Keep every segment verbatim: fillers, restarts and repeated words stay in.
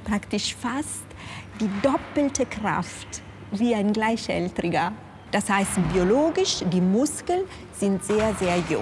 praktisch fast die doppelte Kraft wie ein Gleichaltriger. Das heißt, biologisch, die Muskeln sind sehr, sehr jung.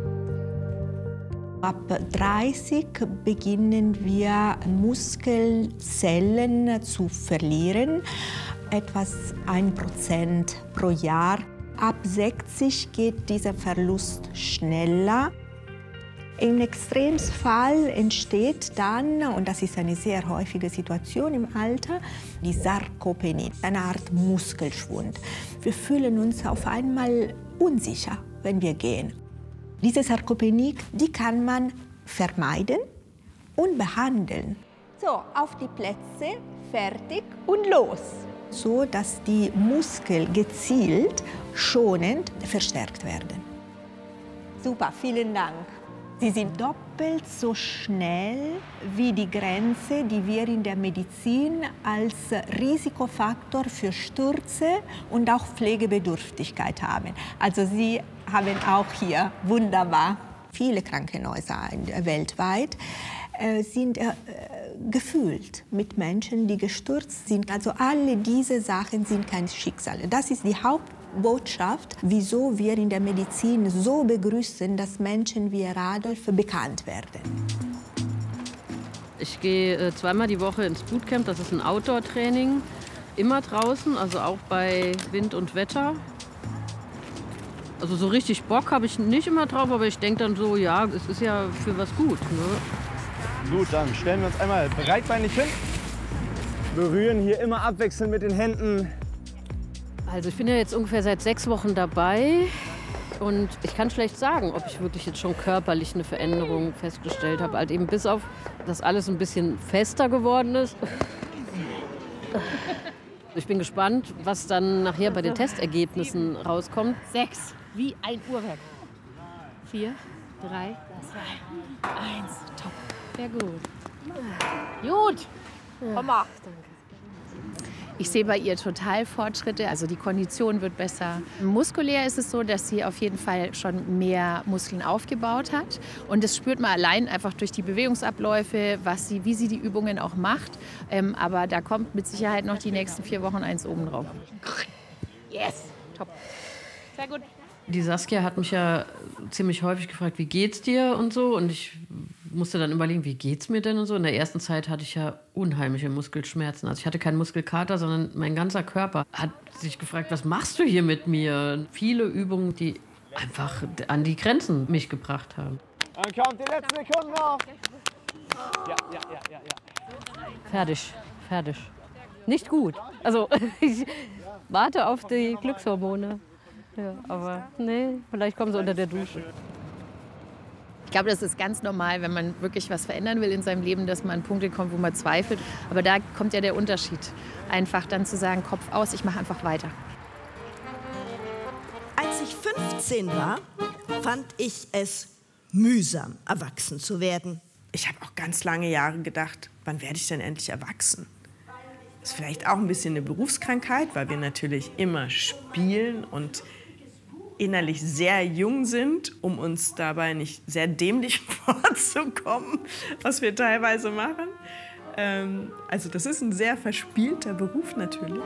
Ab dreißig beginnen wir Muskelzellen zu verlieren, etwas ein Prozent pro Jahr. Ab sechzig geht dieser Verlust schneller. Im Extremfall entsteht dann, und das ist eine sehr häufige Situation im Alter, die Sarkopenie, eine Art Muskelschwund. Wir fühlen uns auf einmal unsicher, wenn wir gehen. Diese Sarkopenie, die kann man vermeiden und behandeln. So, auf die Plätze, fertig und los. So, dass die Muskeln gezielt, schonend verstärkt werden. Super, vielen Dank. Sie sind doppelt so schnell wie die Grenze, die wir in der Medizin als Risikofaktor für Stürze und auch Pflegebedürftigkeit haben. Also Sie haben auch hier wunderbar viele Krankenhäuser weltweit äh, sind äh, gefüllt mit Menschen, die gestürzt sind. Also alle diese Sachen sind kein Schicksal. Das ist die Hauptbotschaft, wieso wir in der Medizin so begrüßen, dass Menschen wie Adolf bekannt werden. Ich gehe äh, zweimal die Woche ins Bootcamp, das ist ein Outdoor-Training. Immer draußen, also auch bei Wind und Wetter. Also so richtig Bock habe ich nicht immer drauf, aber ich denke dann so, ja, es ist ja für was gut. Ne? Gut, dann stellen wir uns einmal breitbeinig hin. Berühren hier immer abwechselnd mit den Händen. Also ich bin ja jetzt ungefähr seit sechs Wochen dabei und ich kann schlecht sagen, ob ich wirklich jetzt schon körperlich eine Veränderung festgestellt habe. Halt eben bis auf, dass alles ein bisschen fester geworden ist. Ich bin gespannt, was dann nachher bei den Testergebnissen rauskommt. Sechs, wie ein Uhrwerk. Vier, drei, zwei, eins, top. Sehr gut. Gut, komm mal. Ich sehe bei ihr total Fortschritte, also die Kondition wird besser. Muskulär ist es so, dass sie auf jeden Fall schon mehr Muskeln aufgebaut hat. Und das spürt man allein einfach durch die Bewegungsabläufe, was sie, wie sie die Übungen auch macht. Ähm, aber da kommt mit Sicherheit noch die nächsten vier Wochen eins oben drauf. Yes, top. Sehr gut. Die Saskia hat mich ja ziemlich häufig gefragt, wie geht's dir und so. Und ich musste dann überlegen, wie geht's mir denn und so. In der ersten Zeit hatte ich ja unheimliche Muskelschmerzen. Also ich hatte keinen Muskelkater, sondern mein ganzer Körper hat sich gefragt, was machst du hier mit mir? Viele Übungen, die einfach an die Grenzen mich gebracht haben. Dann kommt die letzte Sekunde noch. Ja, ja, ja, ja, ja. Fertig, fertig. Nicht gut. Also ich warte auf die Glückshormone. Ja, aber nee, vielleicht kommen sie unter der Dusche. Ich glaube, das ist ganz normal, wenn man wirklich was verändern will in seinem Leben, dass man an Punkte kommt, wo man zweifelt. Aber da kommt ja der Unterschied. Einfach dann zu sagen, Kopf aus, ich mache einfach weiter. Als ich fünfzehn war, fand ich es mühsam, erwachsen zu werden. Ich habe auch ganz lange Jahre gedacht, wann werde ich denn endlich erwachsen? Das ist vielleicht auch ein bisschen eine Berufskrankheit, weil wir natürlich immer spielen und innerlich sehr jung sind, um uns dabei nicht sehr dämlich vorzukommen, was wir teilweise machen. Ähm, also das ist ein sehr verspielter Beruf natürlich.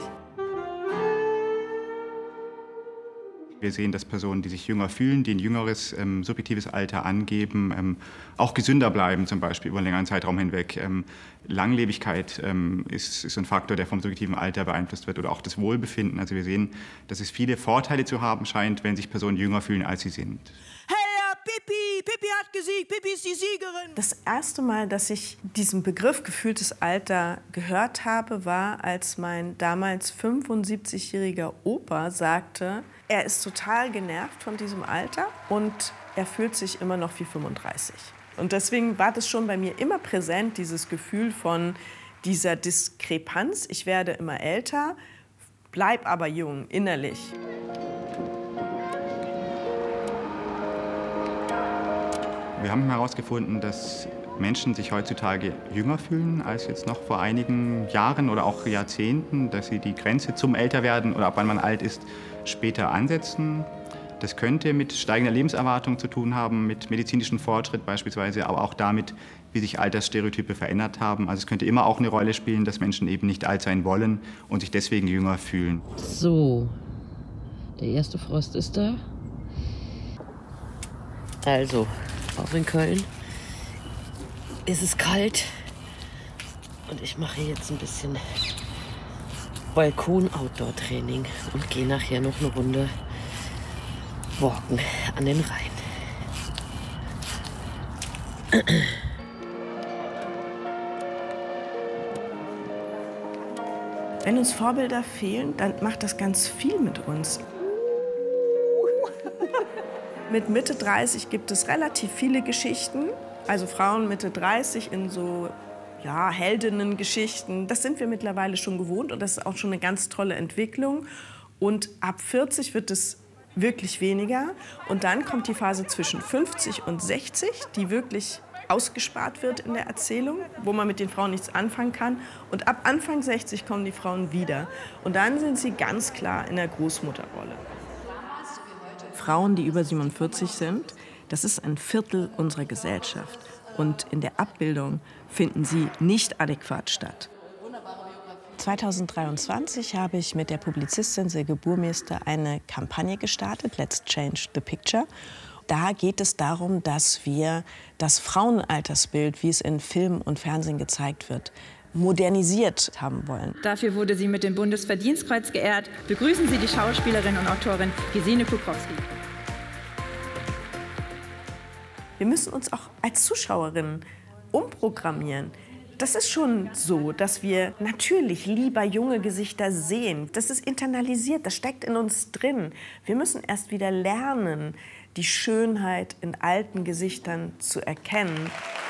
Wir sehen, dass Personen, die sich jünger fühlen, die ein jüngeres ähm, subjektives Alter angeben, ähm, auch gesünder bleiben, zum Beispiel über einen längeren Zeitraum hinweg. Ähm, Langlebigkeit ähm, ist, ist ein Faktor, der vom subjektiven Alter beeinflusst wird, oder auch das Wohlbefinden. Also wir sehen, dass es viele Vorteile zu haben scheint, wenn sich Personen jünger fühlen, als sie sind. Hey, Pippi, Pippi hat gesiegt, Pippi ist die Siegerin. Das erste Mal, dass ich diesen Begriff gefühltes Alter gehört habe, war, als mein damals fünfundsiebzigjähriger Opa sagte, er ist total genervt von diesem Alter und er fühlt sich immer noch wie fünfunddreißig. Und deswegen war das schon bei mir immer präsent, dieses Gefühl von dieser Diskrepanz. Ich werde immer älter, bleib aber jung, innerlich. Wir haben herausgefunden, dass Menschen sich heutzutage jünger fühlen als jetzt noch vor einigen Jahren oder auch Jahrzehnten, dass sie die Grenze zum Älterwerden oder ab wann man alt ist, später ansetzen. Das könnte mit steigender Lebenserwartung zu tun haben, mit medizinischem Fortschritt beispielsweise, aber auch damit, wie sich Altersstereotype verändert haben. Also es könnte immer auch eine Rolle spielen, dass Menschen eben nicht alt sein wollen und sich deswegen jünger fühlen. So, der erste Frost ist da. Also, auch in Köln ist es kalt und ich mache jetzt ein bisschen Balkon-Outdoor-Training und gehe nachher noch eine Runde walken an den Rhein. Wenn uns Vorbilder fehlen, dann macht das ganz viel mit uns. Mit Mitte dreißig gibt es relativ viele Geschichten, also Frauen Mitte dreißig in so ja, Heldinnengeschichten. Das sind wir mittlerweile schon gewohnt und das ist auch schon eine ganz tolle Entwicklung. Und ab vierzig wird es wirklich weniger. Und dann kommt die Phase zwischen fünfzig und sechzig, die wirklich ausgespart wird in der Erzählung, wo man mit den Frauen nichts anfangen kann. Und ab Anfang sechzig kommen die Frauen wieder. Und dann sind sie ganz klar in der Großmutterrolle. Frauen, die über siebenundvierzig sind, das ist ein Viertel unserer Gesellschaft. Und in der Abbildung finden sie nicht adäquat statt. zweitausenddreiundzwanzig habe ich mit der Publizistin Silke Burmester eine Kampagne gestartet, Let's Change the Picture. Da geht es darum, dass wir das Frauenaltersbild, wie es in Film und Fernsehen gezeigt wird, modernisiert haben wollen. Dafür wurde sie mit dem Bundesverdienstkreuz geehrt. Begrüßen Sie die Schauspielerin und Autorin Gesine Kuprowski. Wir müssen uns auch als Zuschauerinnen umprogrammieren. Das ist schon so, dass wir natürlich lieber junge Gesichter sehen. Das ist internalisiert, das steckt in uns drin. Wir müssen erst wieder lernen, die Schönheit in alten Gesichtern zu erkennen.